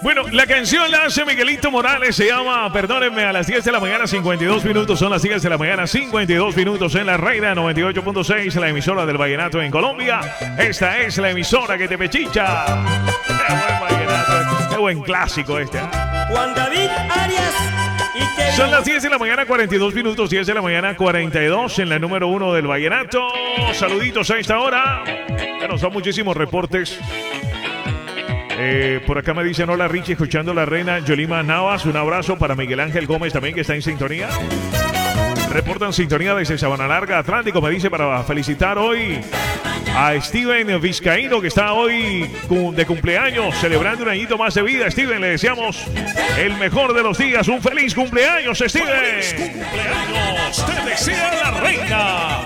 Bueno, la canción la hace Miguelito Morales, se llama Perdónenme, a las 10 de la mañana, 52 minutos, son las 10 de la mañana, 52 minutos en la Reina 98.6, la emisora del vallenato en Colombia. Esta es la emisora que te pechicha. Qué buen vallenato, qué buen clásico este. Juan David Arias. Son las 10 de la mañana, 42 minutos, 10 de la mañana, 42 en la número 1 del vallenato. Saluditos a esta hora. Bueno, son muchísimos reportes. Por acá me dicen hola Richie, escuchando la Reina. Yolima Navas, un abrazo para Miguel Ángel Gómez también, que está en sintonía. Reportan sintonía desde Sabana Larga, Atlántico. Me dice para felicitar hoy a Steven Vizcaíno, que está hoy de cumpleaños, celebrando un añito más de vida. Steven, le deseamos el mejor de los días. Un feliz cumpleaños, Steven. ¡Feliz cumpleaños! ¡Te desea la Reina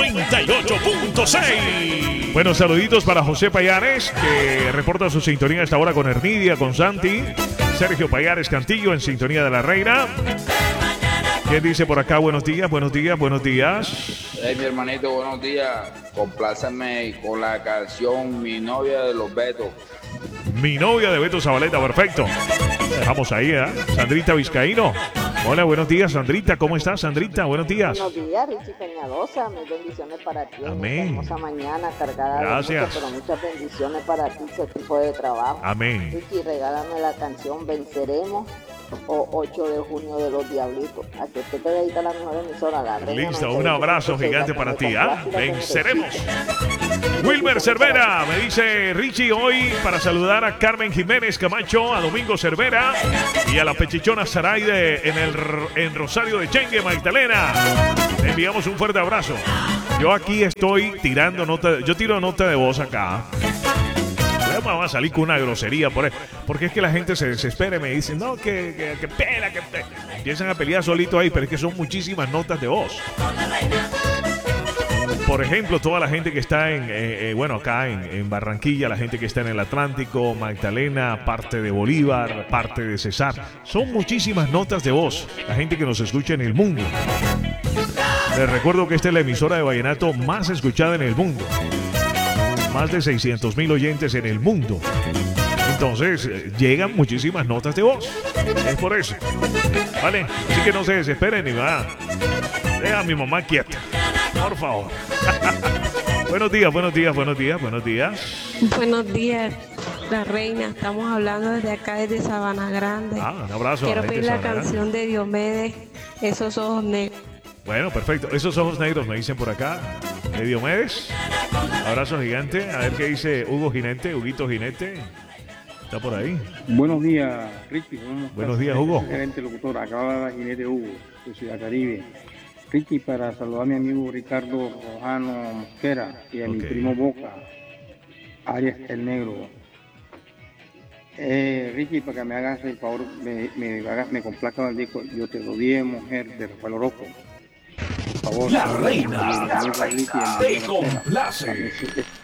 98.6! Bueno, saluditos para José Payares, que reporta su sintonía a esta hora con Hernidia, con Santi. Sergio Payares Cantillo en sintonía de la Reina. ¿Quién dice por acá? Buenos días, buenos días, buenos días. Hey, mi hermanito, buenos días. Compláceme con la canción Mi novia de los Betos. Mi novia de Beto Zabaleta, perfecto. Dejamos ahí, ¿eh? Sandrita Vizcaíno. Hola, buenos días, Sandrita. ¿Cómo estás, Sandrita? Buenos días. Buenos días, Richie Peñalosa. Mis bendiciones para ti. Amén. Esta hermosa mañana cargada Gracias. de mucho, pero muchas bendiciones para ti, tu equipo de trabajo. Amén. Richie, regálame la canción Venceremos o 8 de junio de los Diablitos. A que usted te dedica a la mejor emisora, la Reina. Listo, un abrazo gigante para ti, ¿ah? Venceremos. Wilmer Cervera me dice Richie hoy para saludar a Carmen Jiménez Camacho, a Domingo Cervera y a la pechichona Saraide en Rosario de Chengue, Magdalena. Le enviamos un fuerte abrazo. Yo aquí estoy tirando nota, yo tiro nota de voz acá. Vamos a salir con una grosería porque es que la gente se desespera y me dice no, que pela, que empiezan a pelear solito ahí, pero es que son muchísimas notas de voz. Por ejemplo, toda la gente que está acá en Barranquilla, la gente que está en el Atlántico, Magdalena, parte de Bolívar, parte de Cesar. Son muchísimas notas de voz, la gente que nos escucha en el mundo. Les recuerdo que esta es la emisora de vallenato más escuchada en el mundo. Más de 600,000 oyentes en el mundo. Entonces, llegan muchísimas notas de voz. Es por eso. ¿Vale? Así que no se desesperen ni va. Deja a mi mamá quieta. Por favor. Buenos días, buenos días, buenos días, buenos días. Buenos días, la Reina. Estamos hablando desde acá, desde Sabana Grande. Un abrazo. Quiero pedir la canción de Diomedes, Esos ojos negros. Bueno, perfecto. Esos ojos negros me dicen por acá. De Diomedes. Abrazo gigante. A ver qué dice Hugo Jinete, Huguito Jinete. Está por ahí. Buenos días, Ricky. Buenos días, Hugo. Gerente locutor, acaba de Jinete Hugo, de Ciudad Caribe. Ricky, para saludar a mi amigo Ricardo Rojano Mosquera y a mi primo Boca, Arias el Negro. Ricky, para que me hagas el favor, me complazca el disco Yo te lo di, mujer, de Rafael Orozco. Por favor. La Reina te complace.